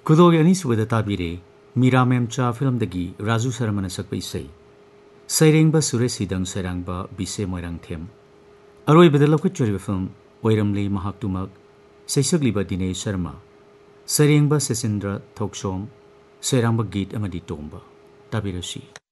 खुदोग अनीसुबदा ताबिरे Meera मेमचा film दगी Raju Sharma सकप इसई सैरेंबा Suresh हिदंग सैरांबा बिसे Moirang them अरोइबदा लौकच्चरिबा film ओइरमले महाक्तुमक सैसगलिबा Dinesh Sharma सैरेंबा Sachindra थोकसोम सैरांबा गीत अमदी तोंबा ताबिरसी।